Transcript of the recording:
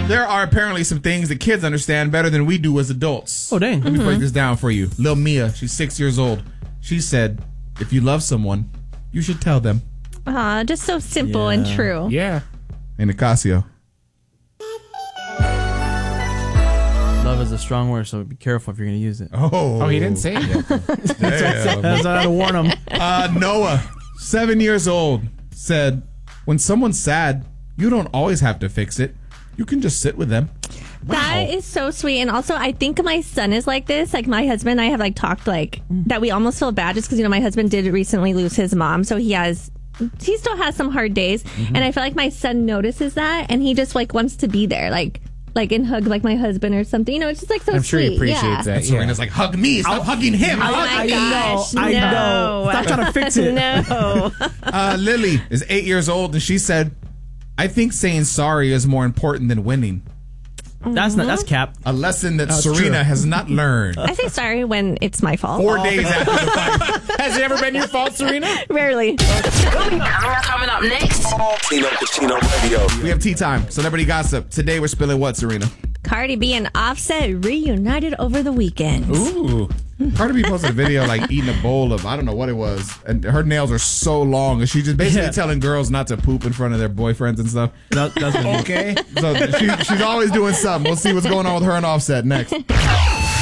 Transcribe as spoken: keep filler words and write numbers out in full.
There are apparently some things that kids understand better than we do as adults. Oh, dang. Let me Mm-hmm. break this down for you. Lil Mia, she's six years old. She said, if you love someone, you should tell them. Aw, just so simple and true. Yeah. And Nicasio. Love is a strong word, so be careful if you're going to use it. Oh. Oh, he didn't say it. Damn. That's how to warn them. Uh, Noah, seven years old, said, when someone's sad, you don't always have to fix it. You can just sit with them. That is so sweet. And also, I think my son is like this. Like, my husband and I have, like, talked, like, that we almost feel bad just because, you know, my husband did recently lose his mom. So he has, he still has some hard days. Mm-hmm. And I feel like my son notices that. And he just, like, wants to be there. Like, like and hug, like, my husband or something. You know, it's just, like, so I'm sweet. sure he appreciates yeah. that. And Serena's like, hug me. Stop hugging him. Oh, Hug my me. gosh. I no. know. Stop trying to fix it. No. Uh, Lily is eight years old, and she said, I think saying sorry is more important than winning. That's not, that's cap. A lesson that That's Serena true. has not learned. I say sorry when it's my fault. Four days after the fight. Has it ever been your fault, Serena? Rarely. Coming up next. Tino Casino Radio. We have tea time. Celebrity gossip. Today we're spilling what, Serena? Cardi B and Offset reunited over the weekend. Ooh. Cardi B posted a video like eating a bowl of, I don't know what it was. And her nails are so long. And she's just basically Yeah. telling girls not to poop in front of their boyfriends and stuff. That, that's Okay. So she, she's always doing something. We'll see what's going on with her and Offset next.